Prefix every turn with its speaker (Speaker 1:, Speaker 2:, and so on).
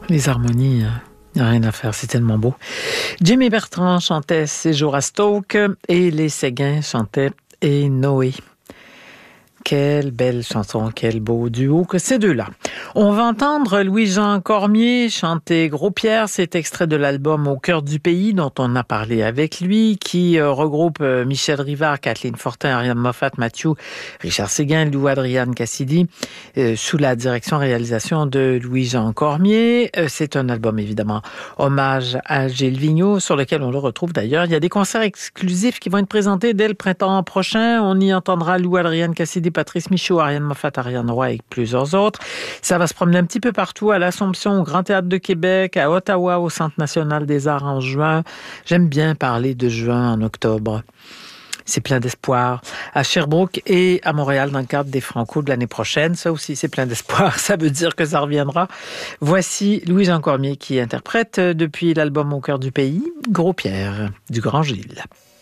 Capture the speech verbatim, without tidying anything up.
Speaker 1: Les harmonies, il n'y a rien à faire, c'est tellement beau. Jimmy Bertrand chantait Séjour à Stoke et les Séguins chantaient Et Noé. Quelle belle chanson, quel beau duo que ces deux-là. On va entendre Louis-Jean Cormier chanter Gros Pierre. C'est extrait de l'album Au cœur du pays dont on a parlé avec lui, qui euh, regroupe euh, Michel Rivard, Kathleen Fortin, Ariane Moffat, Mathieu, Richard Séguin, Lou Adriane Cassidy, euh, sous la direction réalisation de Louis-Jean Cormier. Euh, c'est un album évidemment hommage à Gilles Vigneault, sur lequel on le retrouve d'ailleurs. Il y a des concerts exclusifs qui vont être présentés dès le printemps prochain. On y entendra Lou Adriane Cassidy, Patrice Michaud, Ariane Moffat, Ariane Roy et plusieurs autres. Ça va se promener un petit peu partout, à l'Assomption, au Grand Théâtre de Québec, à Ottawa, au Centre national des arts en juin. J'aime bien parler de juin en octobre. C'est plein d'espoir. À Sherbrooke et à Montréal dans le cadre des Franco de l'année prochaine. Ça aussi, c'est plein d'espoir. Ça veut dire que ça reviendra. Voici Louis-Jean Cormier qui interprète depuis l'album Au cœur du pays, Gros Pierre, du Grand Gilles.